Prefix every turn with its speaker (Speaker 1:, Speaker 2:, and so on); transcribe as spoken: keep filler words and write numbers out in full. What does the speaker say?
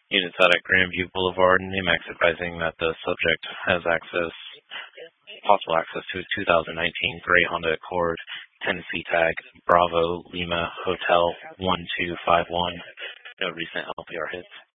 Speaker 1: Units out at Grandview Boulevard, Nemax advising that the subject has access, possible access to a two thousand nineteen gray Honda Accord, Tennessee tag, Bravo Lima Hotel one two five one. No recent L P R hits.